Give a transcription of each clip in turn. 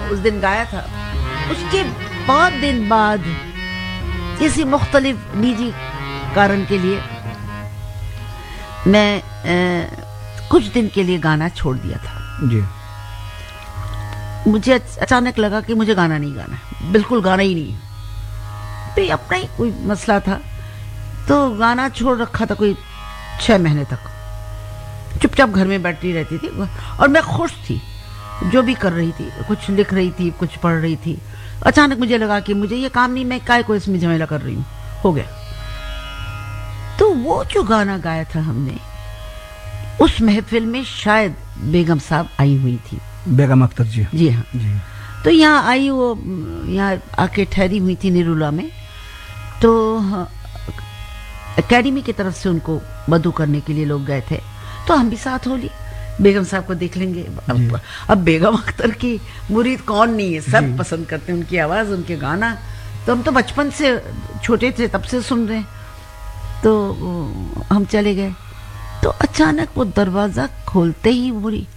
उस दिन गाया था, उसके बहुत दिन बाद किसी मुख्तलिफ निजी कारण के लिए मैं कुछ दिन के लिए गाना छोड़ दिया था जी। मुझे अचानक लगा कि मुझे गाना नहीं गाना है, बिल्कुल गाना ही नहीं। तो अपना ही कोई मसला था, तो गाना छोड़ रखा था कोई 6 महीने तक। चुपचाप घर में बैठी रहती थी और मैं खुश थी, जो भी कर रही थी, कुछ लिख रही थी, कुछ पढ़ रही थी। अचानक मुझे लगा कि मुझे ये काम नहीं, मैं काय को इसमें झमेला कर रही हूँ, हो गया। तो वो जो गाना गाया था हमने, उस महफिल में शायद बेगम साहब आई हुई थी, बेगम अख्तर जी। जी हाँ जी। तो यहाँ आई, वो यहाँ आके ठहरी हुई थी निरुला में। तो एकेडमी की तरफ से उनको मधु करने के लिए लोग गए थे, तो हम भी साथ हो लिए, बेगम साहब को देख लेंगे। अब बेगम अख्तर की मुरीद कौन नहीं है, सब पसंद करते हैं उनकी आवाज़, उनके गाना। तो हम तो बचपन से छोटे थे तब से सुन रहे हैं। तो हम चले गए, तो अचानक वो दरवाज़ा खोलते ही बोली,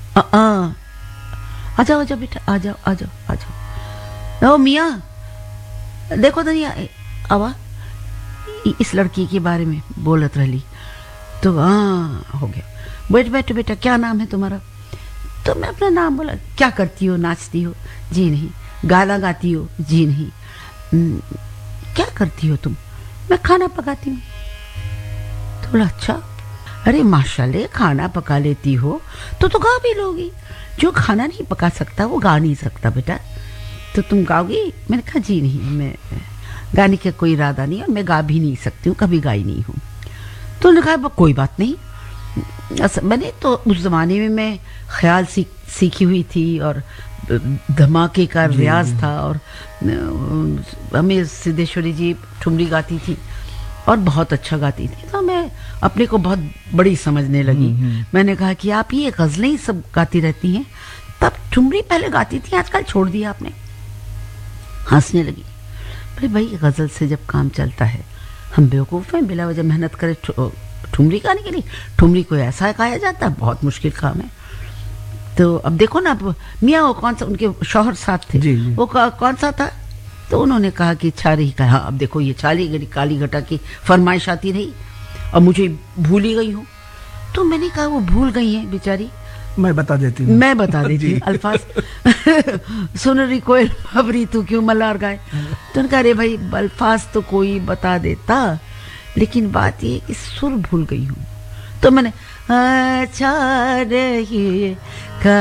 आ जाओ बेटा, आ जाओ। ओ मियाँ देखो तो नहीं आवा, इस लड़की के बारे में बोलत रही। तो हो गया, बैठो बेटा, क्या नाम है तुम्हारा? तो मैं अपना नाम बोला। क्या करती हो, नाचती हो? जी नहीं। गाना गाती हो? जी नहीं। क्या करती हो तुम? मैं खाना पकाती हूँ। तो बोला अच्छा, अरे माशाल्लाह, खाना पका लेती हो तो गा भी लोगी। जो खाना नहीं पका सकता वो गा नहीं सकता बेटा, तो तुम गाओगी? मैंने कहा जी नहीं, मैं गाने का कोई इरादा नहीं और मैं गा भी नहीं सकती हूँ, कभी गाई नहीं हूँ। तो उन्होंने कहा कोई बात नहीं। मैंने तो उस ज़माने में मैं ख्याल सीखी हुई थी और धमाके का रियाज था, और हमें सिद्धेश्वरी जी ठुमरी गाती थी और बहुत अच्छा गाती थी, तो मैं अपने को बहुत बड़ी समझने लगी। मैंने कहा कि आप ये गज़लें ही सब गाती रहती हैं, तब ठुमरी पहले गाती थी, आजकल छोड़ दिया आपने। हंसने लगी। अरे भाई, गज़ल से जब काम चलता है, हम बेवकूफ़ हैं बिला वजह मेहनत करें ठुमरी गाने के लिए? ठुमरी को ऐसा गाया जाता है, बहुत मुश्किल काम है। तो अब देखो ना, मियाँ वो कौन सा, उनके शौहर साथ थे, जी। वो कौन सा था? तो उन्होंने कहा कि छारी का। हाँ, अब देखो ये छारी काली घटा की फरमाइश आती रही और मुझे भूल ही गई हूँ। तो मैंने कहा वो भूल गई है बेचारी, मैं बता देती हूँ अल्फाज। सुनरी कोयल भवरी तू क्यों मल्हार गाए। तो उनका, अरे भाई अल्फाज तो कोई बता देता, लेकिन बात ये कि सुर भूल गई हूँ। तो मैंने अच्छा रही